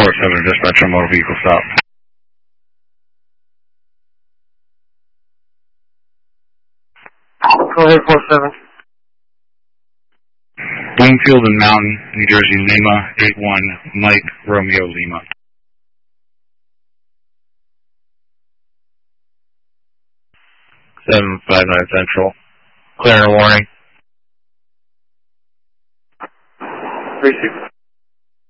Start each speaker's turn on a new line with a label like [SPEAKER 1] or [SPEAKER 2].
[SPEAKER 1] 7 dispatcher, motor vehicle stop.
[SPEAKER 2] Go ahead, 47.
[SPEAKER 1] Bloomfield and Mountain, New Jersey, Lima, 81, Mike, Romeo, Lima.
[SPEAKER 3] 759 Central. Clear and warning.
[SPEAKER 2] 36.